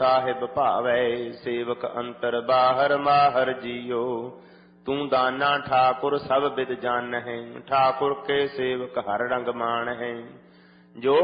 ਸਾਹਿਬ ਭਾਵੈ ਸੇਵਕ ਅੰਤਰ ਬਾਹਰ ਮਾਹਰ ਜੀਓ। ਤੂੰ ਦਾਨਾ ਠਾਕੁਰ ਸਭ ਬਿਦ ਜਾਣਹਿ, ਠਾਕੁਰ ਕੇ ਸੇਵਕ ਹਰ ਰੰਗ ਮਾਣਹਿ। ਜੋ